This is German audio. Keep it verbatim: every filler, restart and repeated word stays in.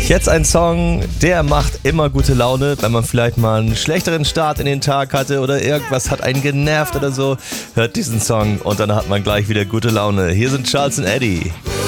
Jetzt ein Song, der macht immer gute Laune, wenn man vielleicht mal einen schlechteren Start in den Tag hatte oder irgendwas hat einen genervt oder so. Hört diesen Song und dann hat man gleich wieder gute Laune. Hier sind Charles und Eddie.